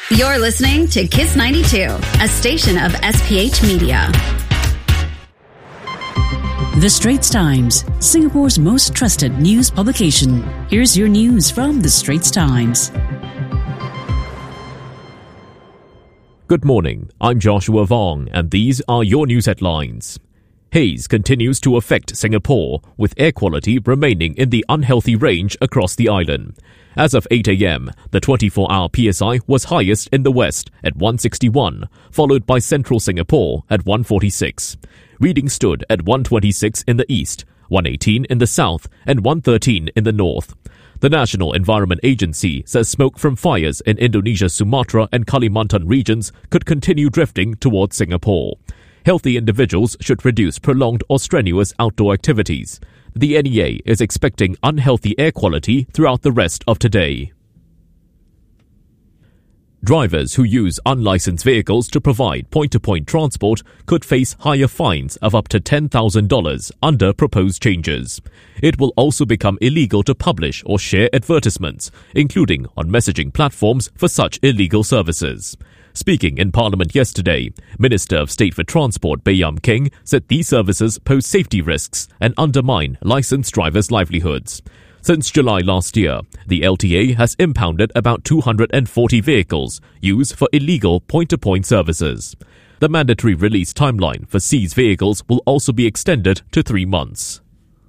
You're listening to Kiss 92, a station of SPH Media. The Straits Times, Singapore's most trusted news publication. Here's your news from The Straits Times. Good morning, I'm Joshua Vong, and these are your news headlines. Haze continues to affect Singapore, with air quality remaining in the unhealthy range across the island. As of 8 a.m, the 24-hour PSI was highest in the west at 161, followed by central Singapore at 146. Readings stood at 126 in the east, 118 in the south, and 113 in the north. The National Environment Agency says smoke from fires in Indonesia's Sumatra and Kalimantan regions could continue drifting towards Singapore. Healthy individuals should reduce prolonged or strenuous outdoor activities. The NEA is expecting unhealthy air quality throughout the rest of today. Drivers who use unlicensed vehicles to provide point-to-point transport could face higher fines of up to $10,000 under proposed changes. It will also become illegal to publish or share advertisements, including on messaging platforms for such illegal services. Speaking in Parliament yesterday, Minister of State for Transport Baey Yam Keng said these services pose safety risks and undermine licensed drivers' livelihoods. Since July last year, the LTA has impounded about 240 vehicles used for illegal point-to-point services. The mandatory release timeline for seized vehicles will also be extended to 3 months.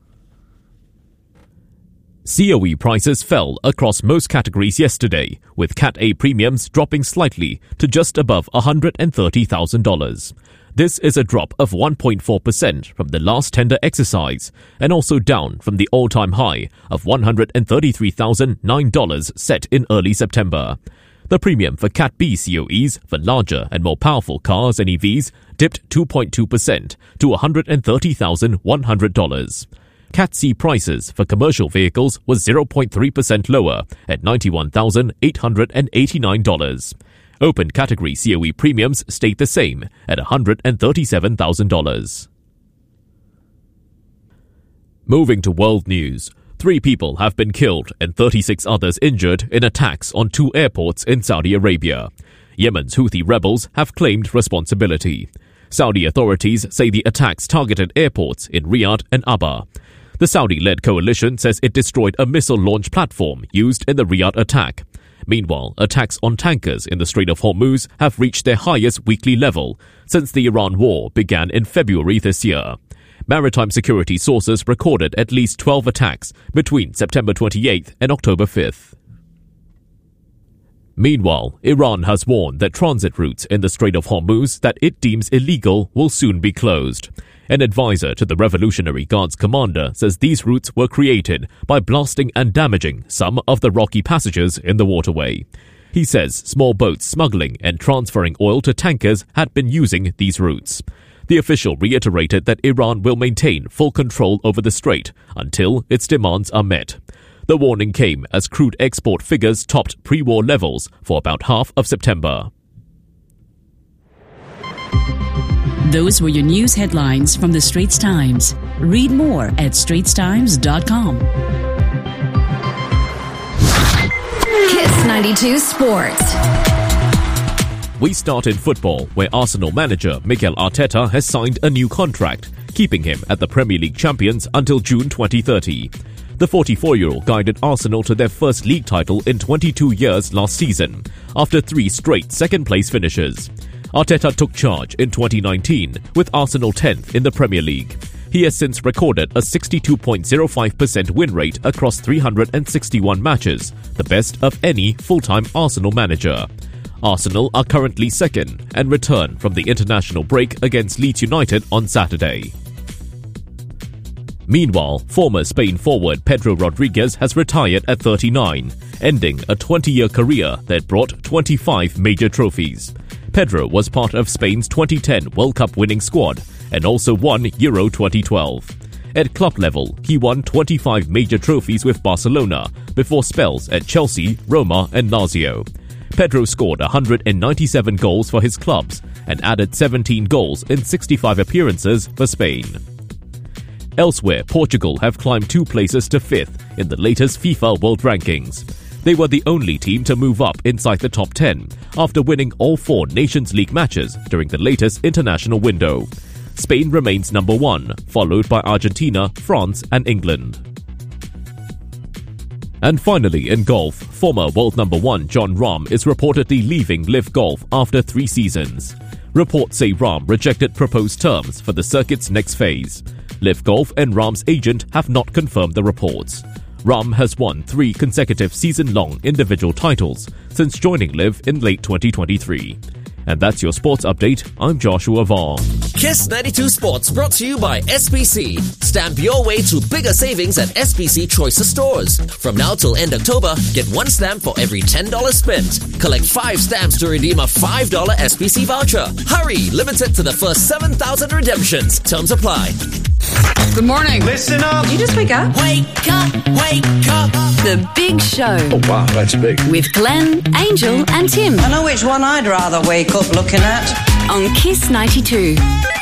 COE prices fell across most categories yesterday, with Cat A premiums dropping slightly to just above $130,000. This is a drop of 1.4% from the last tender exercise, and also down from the all-time high of $133,009 set in early September. The premium for Cat B COEs for larger and more powerful cars and EVs dipped 2.2% to $130,100. Cat C prices for commercial vehicles was 0.3% lower at $91,889. Open category COE premiums stayed the same at $137,000. Moving to world news, 3 people have been killed and 36 others injured in attacks on 2 airports in Saudi Arabia. Yemen's Houthi rebels have claimed responsibility. Saudi authorities say the attacks targeted airports in Riyadh and Aba. The Saudi-led coalition says it destroyed a missile launch platform used in the Riyadh attack. Meanwhile, attacks on tankers in the Strait of Hormuz have reached their highest weekly level since the Iran war began in February this year. Maritime security sources recorded at least 12 attacks between September 28th and October 5th. Meanwhile, Iran has warned that transit routes in the Strait of Hormuz that it deems illegal will soon be closed. An advisor to the Revolutionary Guards commander says these routes were created by blasting and damaging some of the rocky passages in the waterway. He says small boats smuggling and transferring oil to tankers had been using these routes. The official reiterated that Iran will maintain full control over the strait until its demands are met. The warning came as crude export figures topped pre-war levels for about half of September. Those were your news headlines from The Straits Times. Read more at straitstimes.com. Kiss 92 Sports. We start in football, where Arsenal manager Mikel Arteta has signed a new contract, keeping him at the Premier League champions until June 2030. The 44-year-old guided Arsenal to their first league title in 22 years last season, after 3 straight second-place finishes. Arteta took charge in 2019, with Arsenal 10th in the Premier League. He has since recorded a 62.05% win rate across 361 matches, the best of any full-time Arsenal manager. Arsenal are currently second and return from the international break against Leeds United on Saturday. Meanwhile, former Spain forward Pedro Rodriguez has retired at 39, ending a 20-year career that brought 25 major trophies. Pedro was part of Spain's 2010 World Cup winning squad and also won Euro 2012. At club level, he won 25 major trophies with Barcelona before spells at Chelsea, Roma and Lazio. Pedro scored 197 goals for his clubs and added 17 goals in 65 appearances for Spain. Elsewhere, Portugal have climbed 2 places to 5th in the latest FIFA World Rankings. They were the only team to move up inside the top 10 after winning all 4 Nations League matches during the latest international window. Spain remains number 1, followed by Argentina, France and England. And finally, in golf, former world number 1 Jon Rahm is reportedly leaving LIV Golf after 3 seasons. Reports say Rahm rejected proposed terms for the circuit's next phase. LIV Golf and Rahm's agent have not confirmed the reports. Rahm has won 3 consecutive season-long individual titles since joining LIV in late 2023. And that's your sports update. I'm Joshua Vaughn. Kiss 92 Sports brought to you by SPC. Stamp your way to bigger savings at SPC Choices stores. From now till end October, get 1 stamp for every $10 spent. Collect 5 stamps to redeem a $5 SPC voucher. Hurry! Limited to the first 7,000 redemptions. Terms apply. Good morning. Listen up. Did you just wake up? Wake up, wake up. The Big Show. Oh, wow, that's big. With Glenn, Angel and Tim I know which one I'd rather wake up looking at. on Kiss 92.